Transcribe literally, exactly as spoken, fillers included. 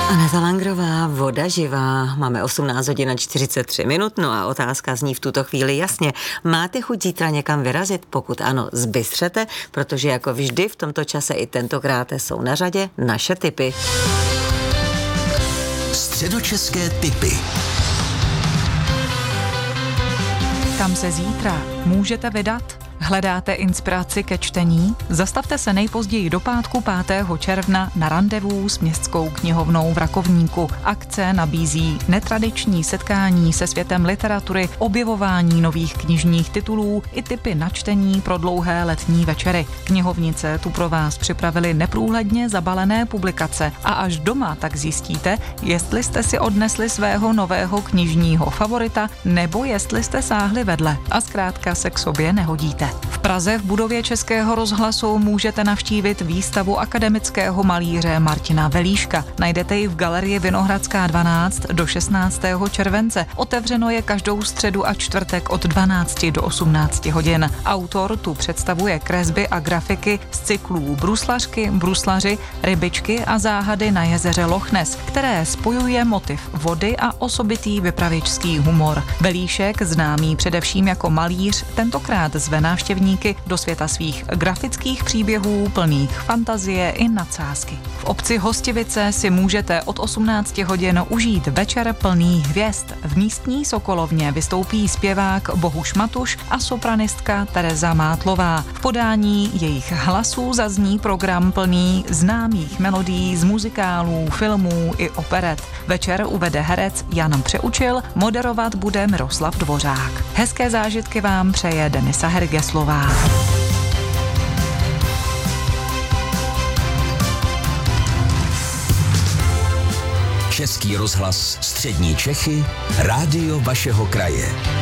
Aneta Langrová, Voda živá. Máme osmnáct hodin a čtyřicet tři minut, no a otázka zní v tuto chvíli jasně. Máte chuť zítra někam vyrazit? Pokud ano, zbystřete, protože jako vždy v tomto čase i tentokrát jsou na řadě naše tipy. Středočeské tipy. Kam se zítra můžete vydat? Hledáte inspiraci ke čtení? Zastavte se nejpozději do pátku pátého června na randevu s Městskou knihovnou v Rakovníku. Akce nabízí netradiční setkání se světem literatury, objevování nových knižních titulů i tipy na čtení pro dlouhé letní večery. Knihovnice tu pro vás připravili neprůhledně zabalené publikace a až doma tak zjistíte, jestli jste si odnesli svého nového knižního favorita nebo jestli jste sáhli vedle a zkrátka se k sobě nehodíte. V Praze v budově Českého rozhlasu můžete navštívit výstavu akademického malíře Martina Velíška. Najdete ji v galerii Vinohradská dvanáct do šestnáctého července. Otevřeno je každou středu a čtvrtek od dvanácti do osmnácti hodin. Autor tu představuje kresby a grafiky z cyklů Bruslařky, Bruslaři, Rybičky a záhady na jezeře Loch Ness, které spojuje motiv vody a osobitý vypravěčský humor. Velíšek, známý především jako malíř, tentokrát zve návštěvníky do světa svých grafických příběhů plných fantazie i nadsázky. V obci Hostivice si můžete od osmnácti hodin užít večer plný hvězd. V místní Sokolovně vystoupí zpěvák Bohuš Matuš a sopranistka Tereza Mátlová. V podání jejich hlasů zazní program plný známých melodií z muzikálů, filmů i operet. Večer uvede herec Jan Přeučil, moderovat bude Miroslav Dvořák. Hezké zážitky vám přeje Denisa Hergeslová. Český rozhlas Střední Čechy, rádio vašeho kraje.